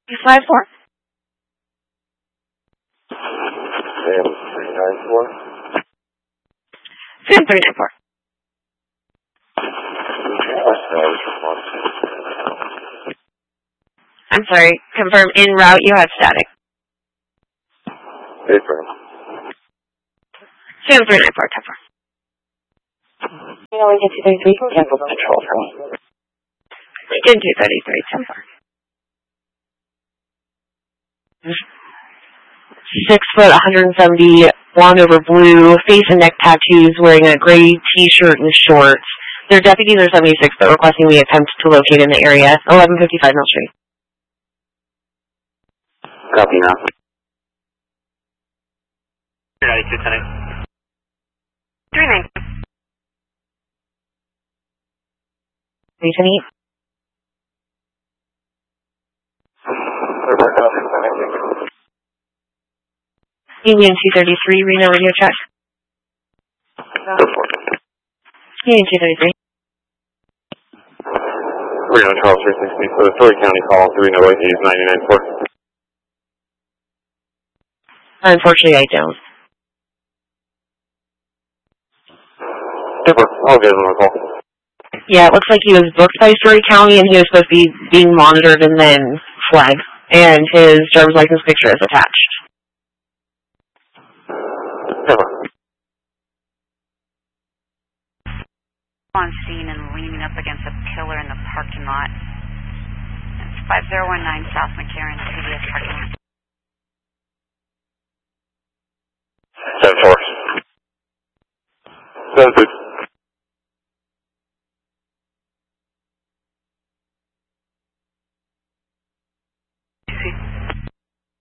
254. 394. 394. I'm sorry, confirm en route you had static. Affirm. 7394, 10-4. Lincoln 233, cancel control for me. Lincoln 233, 10-4. 6 foot, 170, blonde over blue, face and neck tattoos, wearing a gray t-shirt and shorts. Their deputies are 76, but requesting we attempt to locate in the area. 1155 Mill Street. Copy now. 392, 39. Please, Union 233, Reno radio check. Union 233. Reno Charles 360 for the Story County call, Reno is 994. Unfortunately, I don't. Super, I'll give him a call. Yeah, it looks like he was booked by Story County and he was supposed to be being monitored and then flagged. And his driver's license picture is attached. Super. On scene and leaning up against a pillar in the parking lot. It's 5019 South McCarran, CVS parking lot. 7-4. 7-6.